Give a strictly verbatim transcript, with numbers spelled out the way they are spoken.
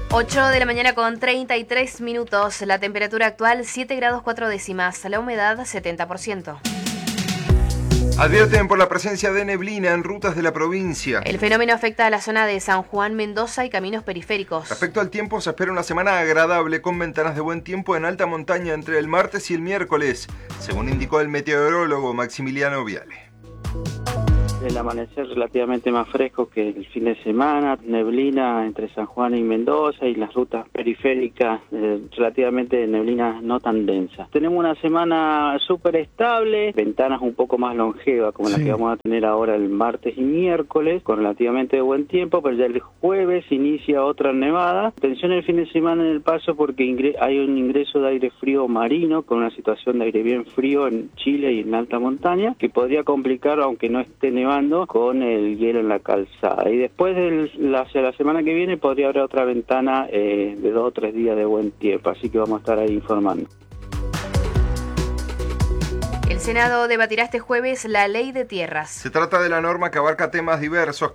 ocho de la mañana con treinta y tres minutos. La temperatura actual siete grados cuatro décimas. La humedad setenta por ciento. Advierten por la presencia de neblina en rutas de la provincia. El fenómeno afecta a la zona de San Juan, Mendoza y caminos periféricos. Respecto al tiempo, se espera una semana agradable con ventanas de buen tiempo en alta montaña entre el martes y el miércoles, según indicó el meteorólogo Maximiliano Viale. El amanecer relativamente más fresco que el fin de semana, neblina entre San Juan y Mendoza y las rutas periféricas, eh, relativamente neblina no tan densa. Tenemos una semana súper estable, ventanas un poco más longevas como sí. las que vamos a tener ahora el martes y miércoles, con relativamente buen tiempo, pero ya el jueves inicia otra nevada. Atención el fin de semana en el paso porque ingre- hay un ingreso de aire frío marino con una situación de aire bien frío en Chile y en alta montaña que podría complicar, aunque no esté nevando, con el hielo en la calzada. Y después del, hacia la semana que viene podría haber otra ventana eh, de dos o tres días de buen tiempo, así que vamos a estar ahí informando. El Senado debatirá este jueves la ley de tierras. Se trata de la norma que abarca temas diversos